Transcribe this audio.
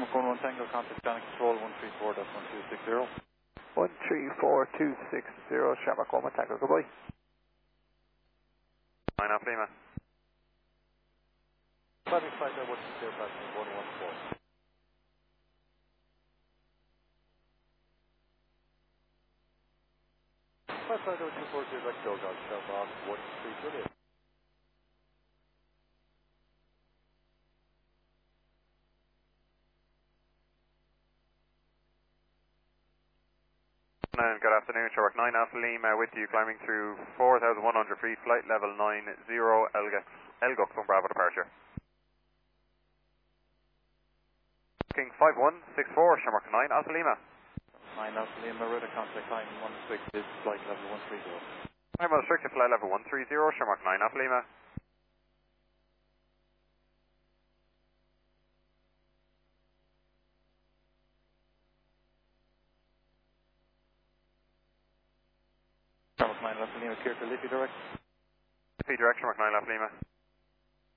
Going 1 Tango, contact Danic Control 134.1260. 134.260, Shamrock 1 Tango, goodbye. 9 off Lima. Traffic flight 160, passing 114. Flight 240, direct Joe Dodge, Shamrock 130. Good afternoon, Shamrock 9 Alpha Lima with you, climbing through 4,100 feet, flight level 90, Elgux from Bravo departure. King 5164, Shamrock 9 Alpha Lima. 9 Alpha Lima, radar contact time 160, flight level 130. I'm restricted flight level 130, Shamrock 9 Alpha Lima. Shamrock 9 Alpha Lima, clear to Liffey direct. Liffey direct, Shamrock 9 Alpha Lima.